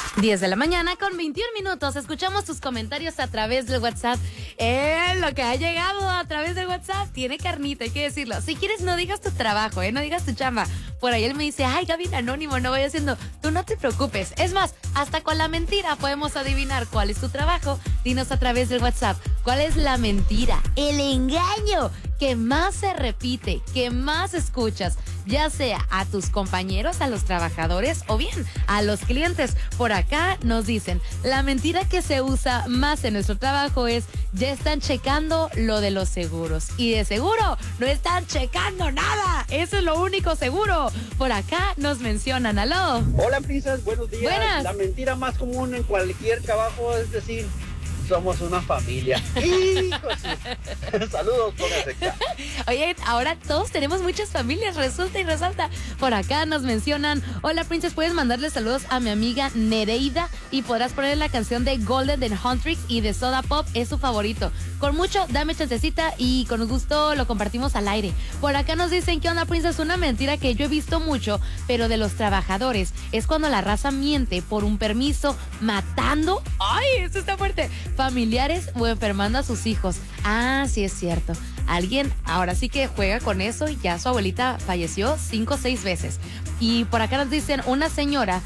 10 de la mañana con 21 minutos. Escuchamos tus comentarios a través del WhatsApp. Lo que ha llegado a través del WhatsApp tiene carnita, hay que decirlo. Si quieres, no digas tu trabajo, no digas tu chamba. Por ahí él me dice, ay, Gaby, anónimo, no voy haciendo. Tú no te preocupes. Es más, hasta con la mentira podemos adivinar cuál es tu trabajo. Dinos a través del WhatsApp, ¿cuál es la mentira, el engaño que más se repite, que más escuchas? Ya sea a tus compañeros, a los trabajadores o bien a los clientes. Por acá nos dicen, la mentira que se usa más en nuestro trabajo es, ya están checando lo de los seguros. Y de seguro no están checando nada. Eso es lo único seguro. Por acá nos mencionan, aló. Hola, prisas, buenos días. Buenas. La mentira más común en cualquier trabajo es decir, somos una familia. ¡Hijos! Saludos, pónganse acá. Oye, ahora todos tenemos muchas familias, resulta y resalta. Por acá nos mencionan, hola, Princess, puedes mandarle saludos a mi amiga Nereida y podrás poner la canción de Golden de Huntrix y de Soda Pop, es su favorito. Con mucho, dame chancecita y con gusto lo compartimos al aire. Por acá nos dicen, ¿qué onda, Princess? Una mentira que yo he visto mucho, pero de los trabajadores, es cuando la raza miente por un permiso, matando, ¡ay, eso está fuerte!, familiares o enfermando a sus hijos. Ah, sí es cierto. Alguien ahora sí que juega con eso y ya su abuelita falleció 5 o 6 veces. Y por acá nos dicen, una señora,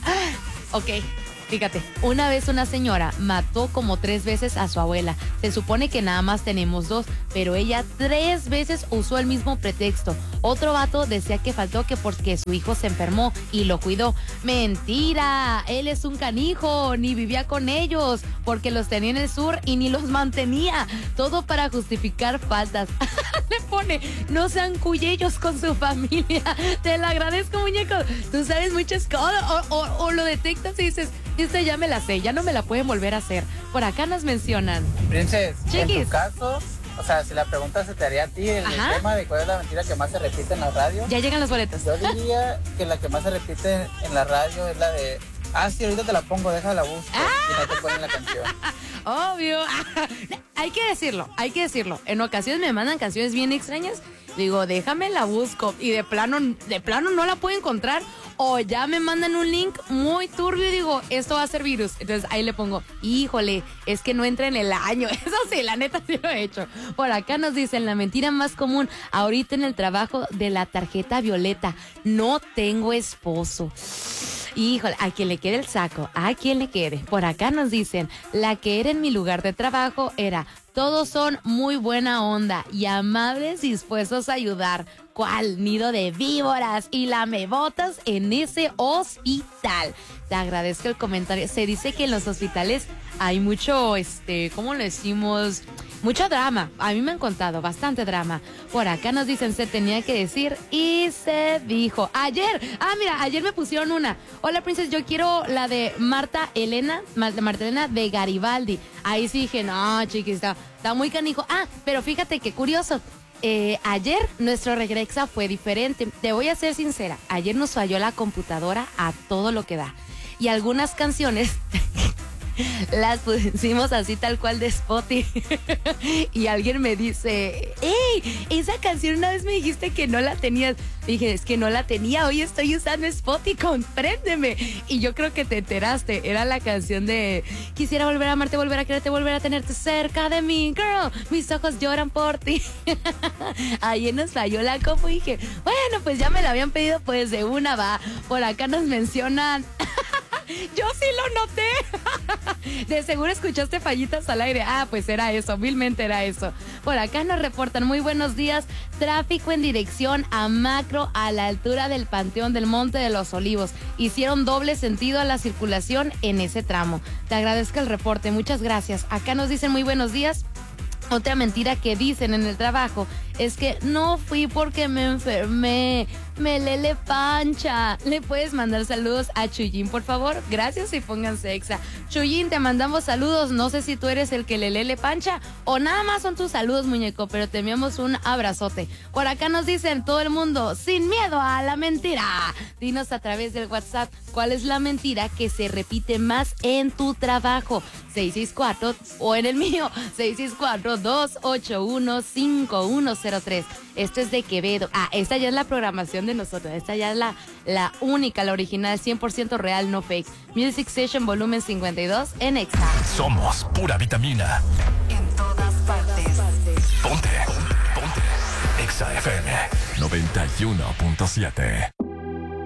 fíjate, una vez una señora mató como 3 veces a su abuela. Se supone que nada más tenemos 2, pero ella 3 veces usó el mismo pretexto. Otro vato decía que faltó que porque su hijo se enfermó y lo cuidó. Mentira, él es un canijo, ni vivía con ellos, porque los tenía en el sur y ni los mantenía. Todo para justificar faltas. Le pone, no sean cuyellos con su familia. Te lo agradezco, muñeco. Tú sabes muchas cosas, o lo detectas y dices, esta ya me la sé, ya no me la pueden volver a hacer. Por acá nos mencionan. Princess, Chiquis. en tu caso, o sea, si la pregunta se te haría a ti, el tema de cuál es la mentira que más se repite en la radio. Ya llegan los boletos. Yo diría que la que más se repite en la radio es la de, sí, ahorita te la pongo, déjala busco, y no te ponen la canción. Obvio. Hay que decirlo. En ocasiones me mandan canciones bien extrañas. Digo, déjame la busco. Y de plano no la puedo encontrar. O ya me mandan un link muy turbio y digo, esto va a ser virus. Entonces ahí le pongo, híjole, es que no entra en el año. Eso sí, la neta sí lo he hecho. Por acá nos dicen, la mentira más común ahorita en el trabajo de la tarjeta violeta. No tengo esposo. Híjole, a quien le quede el saco, a quien le quede. Por acá nos dicen, la que era en mi lugar de trabajo era, todos son muy buena onda y amables, dispuestos a ayudar. ¿Cuál nido de víboras y lamebotas en ese hospital? Te agradezco el comentario. Se dice que en los hospitales hay mucho, ¿cómo le decimos? Mucho drama. A mí me han contado bastante drama. Por acá nos dicen, se tenía que decir y se dijo. Ayer me pusieron una. Hola, Princess, yo quiero la de Marta Elena de Garibaldi. Ahí sí dije, no, chiquis, está muy canijo. Pero fíjate qué curioso. Ayer nuestro regrexa fue diferente. Te voy a ser sincera. Ayer nos falló la computadora a todo lo que da. Y algunas canciones las pusimos así tal cual de Spotify. Y alguien me dice, ¡ey! Esa canción una vez me dijiste que no la tenías. Dije, es que no la tenía, hoy estoy usando Spotify, compréndeme. Y yo creo que te enteraste, era la canción de quisiera volver a amarte, volver a quererte, volver a tenerte cerca de mí, girl, mis ojos lloran por ti. Ayer nos falló la compu y dije, bueno, pues ya me la habían pedido, pues de una va. Por acá nos mencionan. Yo sí lo noté. De seguro escuchaste fallitas al aire. Pues era eso, vilmente era eso. Por acá nos reportan, muy buenos días. Tráfico en dirección a Macro a la altura del Panteón del Monte de los Olivos. Hicieron doble sentido a la circulación en ese tramo. Te agradezco el reporte, muchas gracias. Acá nos dicen muy buenos días. Otra mentira que dicen en el trabajo es que no fui porque me enfermé, me lele pancha. ¿Le puedes mandar saludos a Chuyín, por favor? Gracias y pónganse exa. Chuyín, te mandamos saludos. No sé si tú eres el que le lele pancha o nada más son tus saludos, muñeco, pero te enviamos un abrazote. Por acá nos dicen todo el mundo, sin miedo a la mentira. Dinos a través del WhatsApp cuál es la mentira que se repite más en tu trabajo. 664 o en el mío, 664-281-5106. 403. Esto es de Quevedo. Esta ya es la programación de nosotros. Esta ya es la única, la original, 100% real, no fake. Music Session volumen 52 en Exa. Somos pura vitamina. En todas partes. Ponte. Exa FM 91.7.